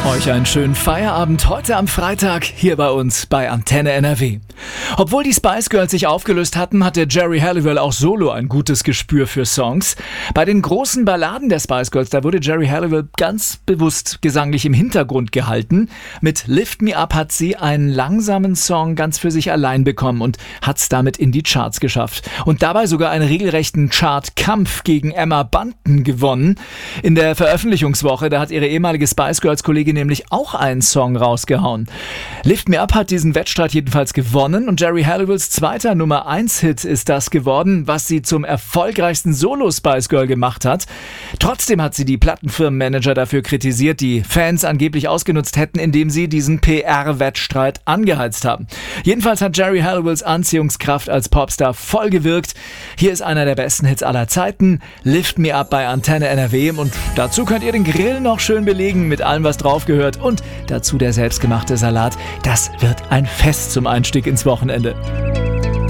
Euch einen schönen Feierabend heute am Freitag hier bei uns bei Antenne NRW. Obwohl die Spice Girls sich aufgelöst hatten, hatte Geri Halliwell auch solo ein gutes Gespür für Songs. Bei den großen Balladen der Spice Girls, da wurde Geri Halliwell ganz bewusst gesanglich im Hintergrund gehalten. Mit Lift Me Up hat sie einen langsamen Song ganz für sich allein bekommen und hat's damit in die Charts geschafft. Und dabei sogar einen regelrechten Chartkampf gegen Emma Bunton gewonnen. In der Veröffentlichungswoche, da hat ihre ehemalige Spice Girls Kollegin nämlich auch einen Song rausgehauen. Lift Me Up hat diesen Wettstreit jedenfalls gewonnen und Geri Halliwells zweiter Nummer-1-Hit ist das geworden, was sie zum erfolgreichsten Solo-Spice Girl gemacht hat. Trotzdem hat sie die Plattenfirmenmanager dafür kritisiert, die Fans angeblich ausgenutzt hätten, indem sie diesen PR-Wettstreit angeheizt haben. Jedenfalls hat Geri Halliwells Anziehungskraft als Popstar voll gewirkt. Hier ist einer der besten Hits aller Zeiten, Lift Me Up bei Antenne NRW, und dazu könnt ihr den Grill noch schön belegen mit allem, was drauf gehört, und dazu der selbstgemachte Salat. Das wird ein Fest zum Einstieg ins Wochenende.